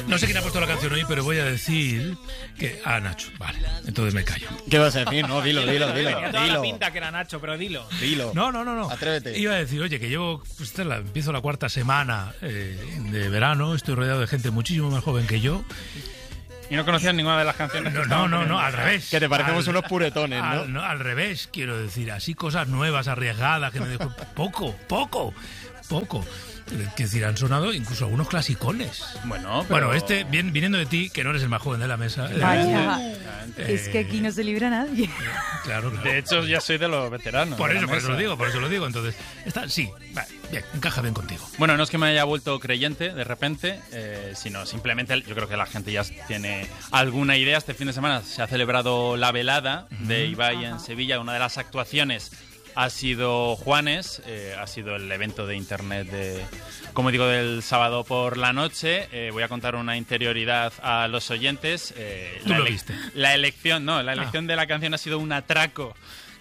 No sé quién ha puesto la canción hoy, pero voy a decir que... Ah, Nacho, vale, entonces me callo. ¿Qué vas a decir? No, dilo. Tenía toda la pinta que era Nacho, pero dilo. No. Atrévete. Iba a decir, oye, que llevo... Pues empiezo la cuarta semana de verano, estoy rodeado de gente muchísimo más joven que yo. ¿Y no conocías ninguna de las canciones? No, al revés. Que te parecemos unos puretones, ¿no? Al revés, quiero decir, así cosas nuevas, arriesgadas, que me dejo... Poco. Que decir, han sonado incluso algunos clasicones. Bueno, pero... Bueno, viniendo de ti, que no eres el más joven de la mesa. Vaya, es que aquí no se libra nadie. Claro. De hecho, ya soy de los veteranos. Por eso lo digo. Entonces, sí, vale, bien, encaja bien contigo. Bueno, no es que me haya vuelto creyente de repente, sino simplemente yo creo que la gente ya tiene alguna idea. Este fin de semana se ha celebrado la velada de Ibai en Sevilla. Una de las actuaciones ha sido Juanes, ha sido el evento de internet del sábado por la noche. Voy a contar una interioridad a los oyentes. ¿Tú lo viste? La elección de la canción ha sido un atraco